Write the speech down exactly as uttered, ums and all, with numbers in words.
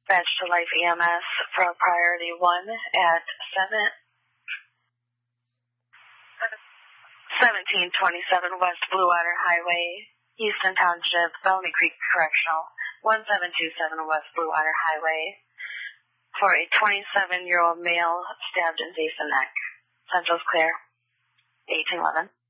Badge to Life E M S for priority one at seven, seventeen twenty-seven West Blue Water Highway, Houston Township, Bellamy Creek Correctional, one seven two seven West Blue Water Highway, for a twenty-seven-year-old male stabbed in face and neck. Central's clear. eighteen eleven.